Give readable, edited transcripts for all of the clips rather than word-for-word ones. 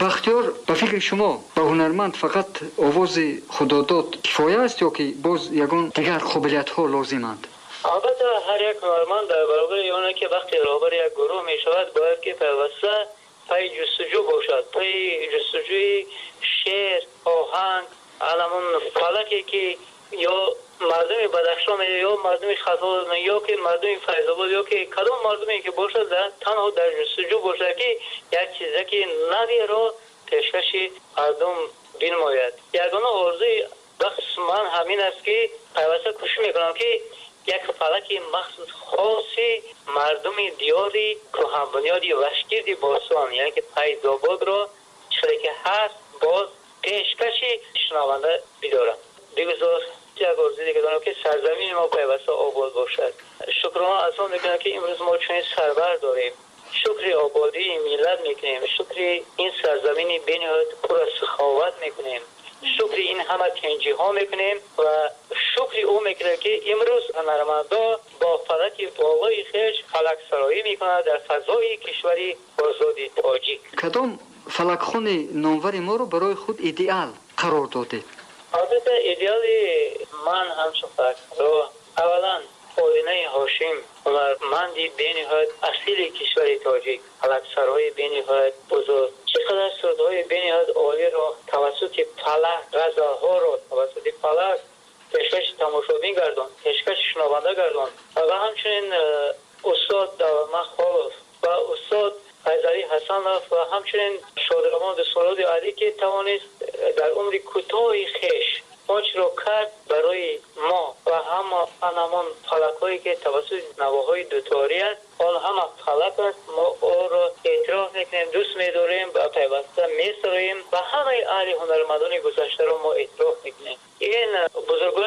بختیار به فکر شما به هنرمند فقط آواز خداداد کفایه است یا که باز یگان دیگر قابلیت ها لازمند؟ البته هر یک هنرمند در برابر اونه که وقتی رهبر یک گروه می شود باید که پیوسته پای جستجو باشد، پای جستجوی شعر، آهنگ، علمون فلکی که یا مردم بدخشان یا مردم خطا یا که مردم فیض‌آباد یا که کدام مردمی که باشد تنها در جستجو باشد که یک چیزی که نوی را پیشکش مردم بنماید. یگانه آرزوی بخش من همین است که پیوسته کوشش میکنم که یک فلک مخصوص خاصی مردم دیاری کهن بنیادی وشگرد بارسان یعنی که فیض‌آباد را چیزی که هست باز پیشکش شنونده بدارم. بگذار یک آرزوی دیگه دارم که سرزمین ما پیوسته آباد باشد. شکرانه از آن میکنم که امروز ما چنین سرور داریم. شکر آبادی ملت میکنیم، شکر این سرزمینی بنیاد پر از سخاوت میکنیم، شکر این همه کنجی ها میکنیم و شکر او میکنه که امروز هنرمندا با فلک بالای خویش فلک سرایی میکنه در فضای کشوری آزادی تاجیک. کدام فلک خون نامور ما رو برای خود ایدئال قرار داده؟ البته ایدئال من همچون فلک رو اولا آینه هاشم هنرمندی بینهایت اصیل کشور تاجیک، فلک سرای بینهایت بزرگ، چقدر سردهای بینهایت عالی را توسط فلک، غزلها را توسط فلک پیشکش تماشابین گردان، پیشکش شنونده گردان و همچنین استاد دولتمند خالص و استاد فیضعلی حسن‌اف و همچنین شادرمان دستورات علی که توانست در عمر کوتاه خویش آنچه را کرد برای ما و همه آنمان فلک‌هایی که توسط نواهای دوتاری است آن همه فلک است. ما او را اعتراف میکنیم، دوست می‌داریم و پیوسته می‌سراییم و همه اهل هنرمندان گذشته را ما اعتراف میکنیم. این بزرگان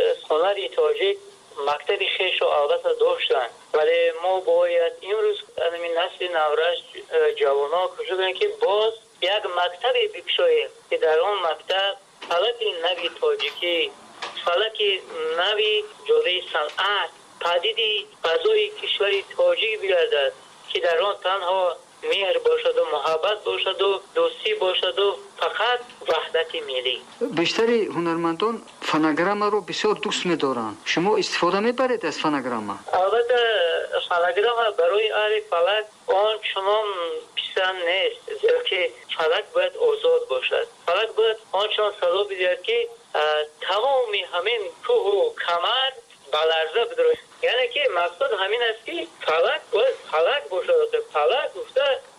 هنر تاجیک مکتب خویش را البته داشتند ولی ما باید امروز این نسل نورش جوانان کوشش کنیم که باز یک مکتبی بگشاییم که در آن مکتب فلک نوی تاجیکی، فلک نوی جلوه صنعت پدید فضای کشوری تاجیک بیاید که در آن تنها مهر باشد و محبت باشد و دوستی باشد و فقط وحدت ملی. بیشتری هنرمندان فنگرام رو بسیار دوست می‌دارند. شما استفاده می‌برید از فنگرام؟ البته فنگرام برای اهل فلک آن چنان پسند نیست، زیرا که فلک باید آزاد باشد. فلک باید آنچنان صدا بدهد که تمام همین کوه و کمر بلرزه بدرد. یعنی که مقصد همین است که فلک باید فلک باشد. فلک گفته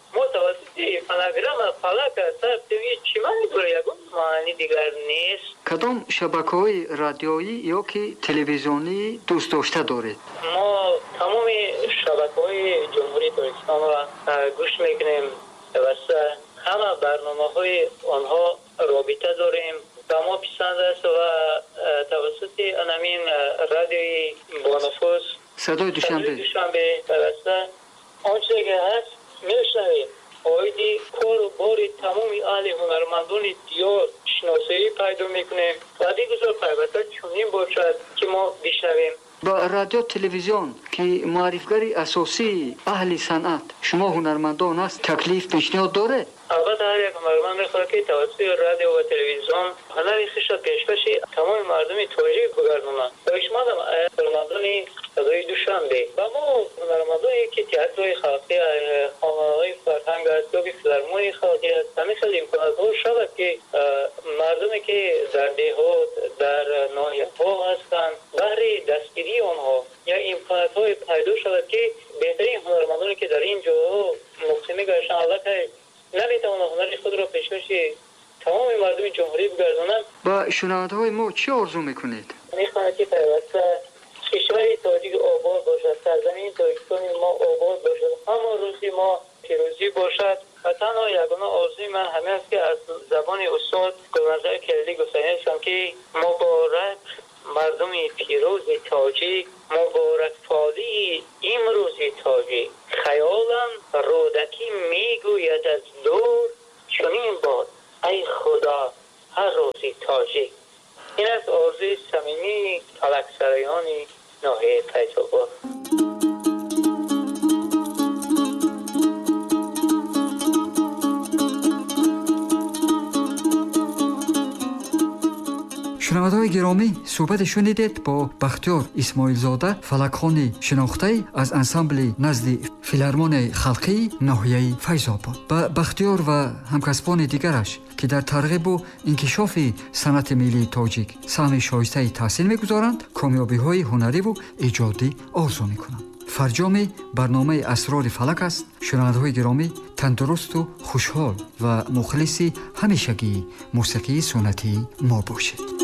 متوسطی فنگرام فلک است. چی معنی داره؟ یکون معنی دیگر نیست. کدام شبکه‌های رادیویی یا که تلویزیونی دوست داشته دارید؟ ما تمام شبکه‌های جمهوری ترکستان را گوش میکنیم و همه برنامه‌های آنها رابطه داریم و ما پسند است و توسط انامین رادیوی بانفوس صدای دوشنبه پیوسته آنچه که هست میشنویم. آیدی کار و باری تمامی اهل هنرمندان دیار شناسایی پیدا میکنیم و دیگه پیوسته چنین باشد که ما بشنویم. با رادیو تلویزیون که معرفگری اساسی اهل صنعت شما هنرمندان است تکلیف پیشنهاد داره؟ البته هر یک هنرمند میخواد که توسط رادیو و تلویزیون هنر خویش را پیشکش تمام مردم تاجیک بگردونند. دانشمندم هنرمندان صدای دوشنبه و ما هنرمندانی که تئاتر خلقی، خانه‌های فرهنگ است یا فیلارمونی خلقی است، همین خیلی امکانات‌ها شود که مردمی که در دهات در ناحیه‌ها هستند برای دستگیری آنها یا امکانات‌های پیدا شود که بهترین هنرمندانی که در این جاها مقیم گشتند البته نمیتوانند هنر خود را پیشکش تمام مردم جمهوری بگردانند. با شنونده‌های ما چی آرزو میکنید؟ میخواهند که پیوسته کشور تاجیک آباد باشد، سرزمین تاجیکستان ما آباد باشد، اما روزی ما پیروزی باشد و تنها یگانه آرزوی من همین است که از زبان استاد گلنظر کلیدی گفتنیستم که مبارک مردم پیروز تاجیک، مبارک فالی امروز تاجیک، خیالم رودکی میگوید از دور چنین باد ای خدا هر روزی تاجیک. این است آرزوی صمیمی فلک سرایان ناحیه فیض‌آباد. شنونده‌های گرامی، صحبت شنیدید با بختیار اسماعیل زاده، فلکخوان شناخته از انسامبل نزد فیلارمون خلقی ناحیه فیض‌آباد. با بختیار و همکسبان دیگرش که در ترغیب و انکشاف صنعت ملی تاجیک سهم شایسته تحصیل می‌گذارند، کامیابی‌های هنری و ایجادی آرزو می‌کنند. فرجام برنامه اسرار فلک است. شنونده‌های گرامی، تندرست و خوشحال و مخلص همیشگی موسیقی سنتی ما باشید.